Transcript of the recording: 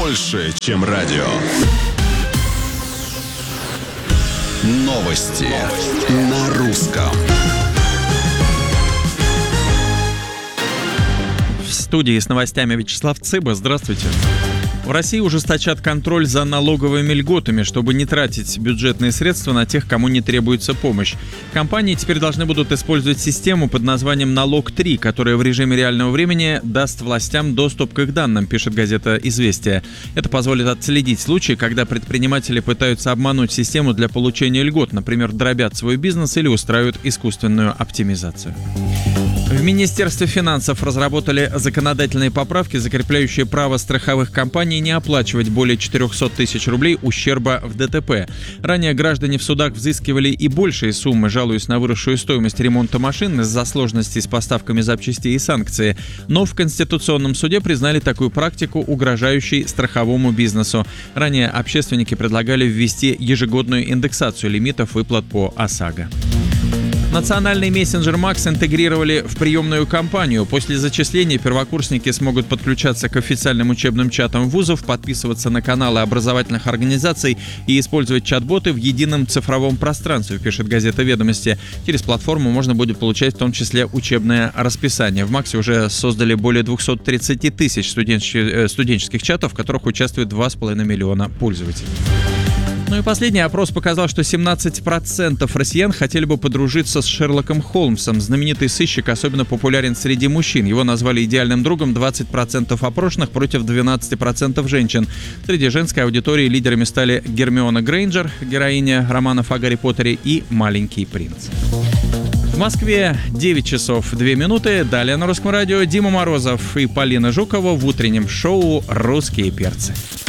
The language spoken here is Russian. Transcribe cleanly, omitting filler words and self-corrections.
больше, чем радио. Новости на русском. В студии с новостями Вячеслав Цыба. Здравствуйте. В России ужесточат контроль за налоговыми льготами, чтобы не тратить бюджетные средства на тех, кому не требуется помощь. Компании теперь должны будут использовать систему под названием «Налог-3», которая в режиме реального времени даст властям доступ к их данным, пишет газета «Известия». Это позволит отследить случаи, когда предприниматели пытаются обмануть систему для получения льгот, например, дробят свой бизнес или устраивают искусственную оптимизацию. В Министерстве финансов разработали законодательные поправки, закрепляющие право страховых компаний не оплачивать более 400 тысяч рублей ущерба в ДТП. Ранее граждане в судах взыскивали и большие суммы, жалуясь на выросшую стоимость ремонта машин из-за сложностей с поставками запчастей и санкций. Но в Конституционном суде признали такую практику угрожающей страховому бизнесу. Ранее общественники предлагали ввести ежегодную индексацию лимитов выплат по ОСАГО. Национальный мессенджер Макс интегрировали в приемную кампанию. После зачисления первокурсники смогут подключаться к официальным учебным чатам вузов, подписываться на каналы образовательных организаций и использовать чат-боты в едином цифровом пространстве, пишет газета «Ведомости». Через платформу можно будет получать в том числе учебное расписание. В Максе уже создали более 230 тысяч студенческих чатов, в которых участвует 2,5 миллиона пользователей. Ну и последний опрос показал, что 17% россиян хотели бы подружиться с Шерлоком Холмсом. Знаменитый сыщик особенно популярен среди мужчин. Его назвали идеальным другом 20% опрошенных против 12% женщин. Среди женской аудитории лидерами стали Гермиона Грейнджер, героиня романов о Гарри Поттере, и Маленький принц. В Москве 9 часов 2 минуты. Далее на Русском радио Дима Морозов и Полина Жукова в утреннем шоу «Русские перцы».